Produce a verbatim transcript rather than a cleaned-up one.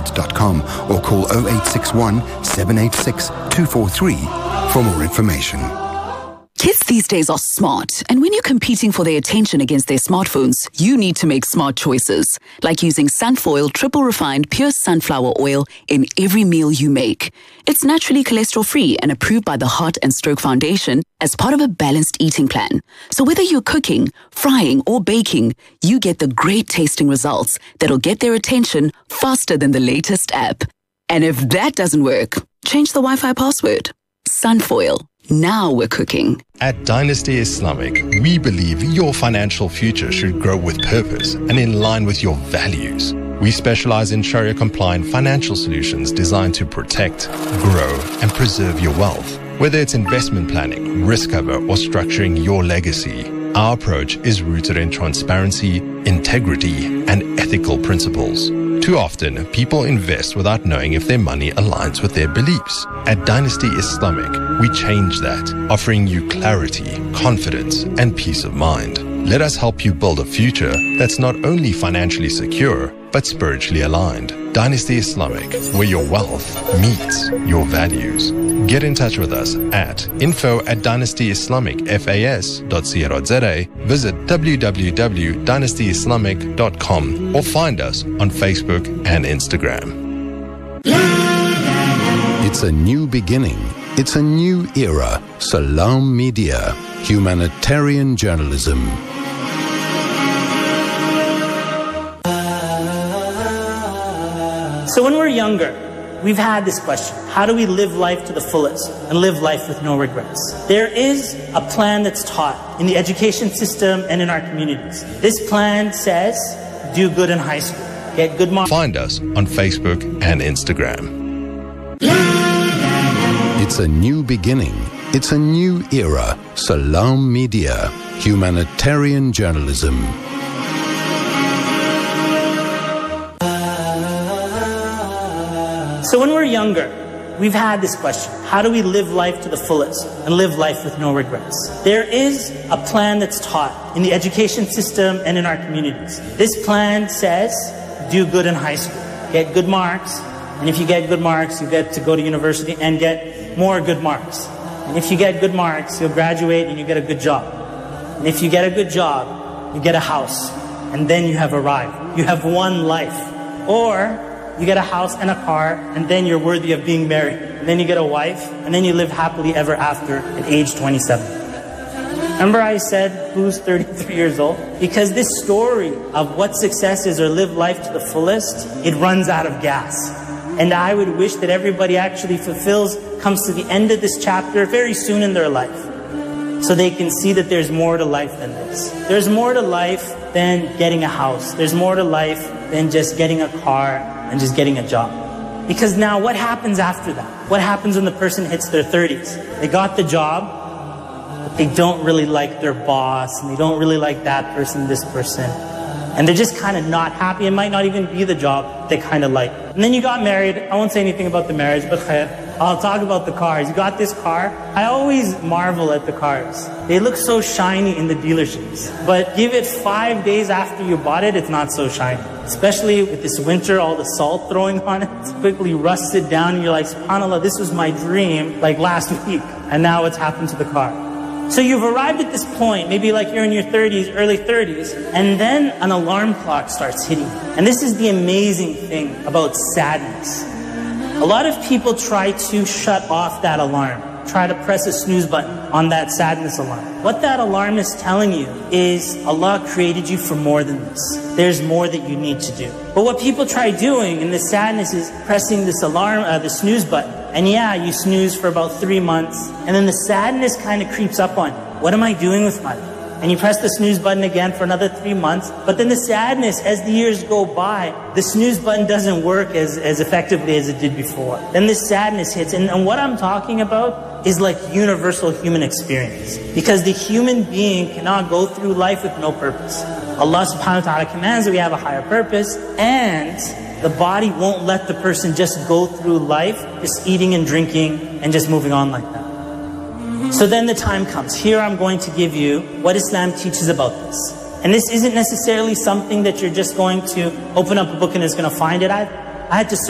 Mohammed dot com or call oh eight six one, seven eight six, two four three for more information. Kids these days are smart, and when you're competing for their attention against their smartphones, you need to make smart choices, like using Sunfoil triple refined pure sunflower oil in every meal you make. It's naturally cholesterol-free and approved by the Heart and Stroke Foundation as part of a balanced eating plan. So whether you're cooking, frying, or baking, you get the great tasting results that'll get their attention faster than the latest app. And if that doesn't work, change the Wi-Fi password. Sunfoil. Now we're cooking. At Dynasty Islamic, we believe your financial future should grow with purpose and in line with your values. We specialize in Sharia-compliant financial solutions designed to protect, grow, and preserve your wealth. Whether it's investment planning, risk cover, or structuring your legacy, our approach is rooted in transparency, integrity, and ethical principles. Too often, people invest without knowing if their money aligns with their beliefs. At Dynasty Islamic, we change that, offering you clarity, confidence, and peace of mind. Let us help you build a future that's not only financially secure, but spiritually aligned. Dynasty Islamic, where your wealth meets your values. Get in touch with us at info at dynasty islamic fas dot co dot za, visit w w w dot dynasty islamic dot com, or find us on Facebook and Instagram. It's a new beginning. It's a new era. Salam Media, humanitarian journalism. So when we're younger, we've had this question: how do we live life to the fullest and live life with no regrets? There is a plan that's taught in the education system and in our communities. This plan says, do good in high school, get good marks. Find us on Facebook and Instagram. It's a new beginning. It's a new era. Salam Media, humanitarian journalism. So when we're younger, we've had this question: how do we live life to the fullest and live life with no regrets? There is a plan that's taught in the education system and in our communities. This plan says, do good in high school, get good marks, and if you get good marks, you get to go to university and get more good marks. And if you get good marks, you'll graduate and you get a good job. And if you get a good job, you get a house, and then you have arrived. You have one life. Or you get a house and a car, and then you're worthy of being married. And then you get a wife, and then you live happily ever after at age twenty-seven. Remember I said, who's thirty-three years old? Because this story of what success is or live life to the fullest, it runs out of gas. And I would wish that everybody actually fulfills, comes to the end of this chapter very soon in their life, so they can see that there's more to life than this. There's more to life than getting a house. There's more to life than just getting a car and just getting a job. Because now what happens after that? What happens when the person hits their thirties? They got the job, but they don't really like their boss, and they don't really like that person, this person. And they're just kind of not happy. It might not even be the job they kind of like. And then you got married. I won't say anything about the marriage, but I'll talk about the cars. You got this car. I always marvel at the cars. They look so shiny in the dealerships. But give it five days after you bought it, it's not so shiny. Especially with this winter, all the salt throwing on it, it's quickly rusted down, and you're like, subhanAllah, this was my dream like last week, and now what's happened to the car? So you've arrived at this point, maybe like you're in your thirties, early thirties, and then an alarm clock starts hitting you. And this is the amazing thing about sadness. A lot of people try to shut off that alarm, try to press a snooze button on that sadness alarm. What that alarm is telling you is Allah created you for more than this. There's more that you need to do. But what people try doing in the sadness is pressing this alarm, uh, the snooze button. And yeah, you snooze for about three months, and then the sadness kind of creeps up on you. What am I doing with my life? And you press the snooze button again for another three months, but then the sadness, as the years go by, the snooze button doesn't work as, as effectively as it did before. Then this sadness hits, and, and what I'm talking about is like universal human experience. Because the human being cannot go through life with no purpose. Allah subhanahu wa ta'ala commands that we have a higher purpose, and the body won't let the person just go through life, just eating and drinking and just moving on like that. So then the time comes. Here I'm going to give you what Islam teaches about this. And this isn't necessarily something that you're just going to open up a book and is going to find it. I, I had to